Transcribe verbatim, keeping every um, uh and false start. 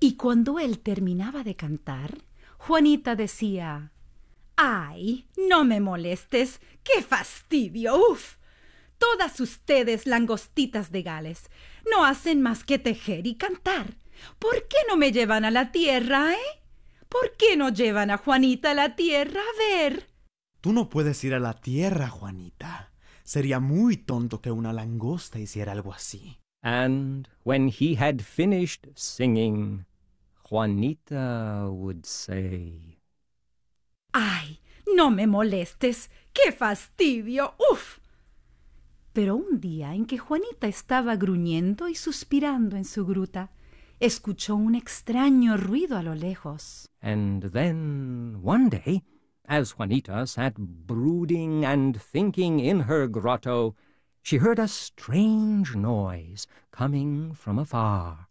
Y cuando él terminaba de cantar, Juanita decía: ¡ay, no me molestes! ¡Qué fastidio! ¡Uf! Todas ustedes, langostitas de Gales, no hacen más que tejer y cantar. ¿Por qué no me llevan a la tierra, eh? ¿Por qué no llevan a Juanita a la tierra a ver? Tú no puedes ir a la tierra, Juanita. Sería muy tonto que una langosta hiciera algo así. And when he had finished singing, Juanita would say, ¡ay, no me molestes! ¡Qué fastidio! ¡Uf! Pero un día en que Juanita estaba gruñendo y suspirando en su gruta, escuchó un extraño ruido a lo lejos. And then one day, as Juanita sat brooding and thinking in her grotto, she heard a strange noise coming from afar.